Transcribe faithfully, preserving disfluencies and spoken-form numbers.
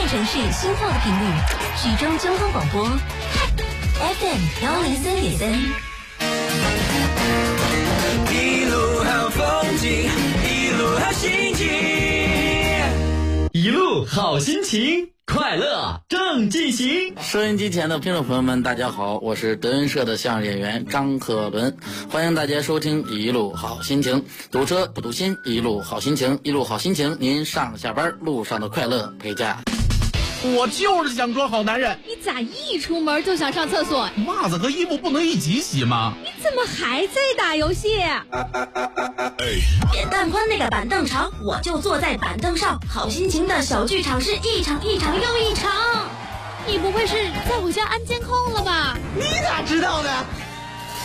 线城市心跳的频率，徐州交通广播 F M 幺零三点三。 一路好风景，一路好心情， 一路好心情，快乐正进行。 收音机前的听众朋友们，大家好，我是德云社的相声演员张克伦，欢迎大家收听一路好心情。堵车不堵心，一路好心情，一路好心情，您上下班路上的快乐陪驾。 我就是想装好男人。 你咋一出门就想上厕所？ 袜子和衣服不能一起洗吗？ 你怎么还在打游戏？ 扁担宽那个板凳长，我就坐在板凳上。好心情的小剧场是一场一场又一场。 你不会是在我家安监控了吧？ 你咋知道的？